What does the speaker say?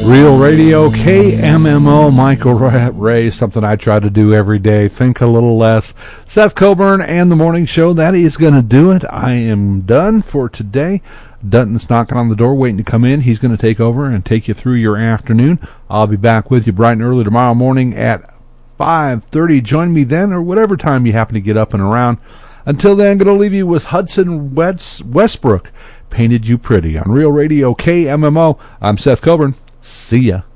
Real Radio, KMMO, Michael Ray, something I try to do every day, think a little less. Seth Coburn and the Morning Show, that is going to do it. I am done for today. Dutton's knocking on the door, waiting to come in. He's going to take over and take you through your afternoon. I'll be back with you bright and early tomorrow morning at 5:30. Join me then, or whatever time you happen to get up and around. Until then, I'm going to leave you with Hudson Westbrook, Painted You Pretty, on Real Radio, KMMO. I'm Seth Coburn. See ya.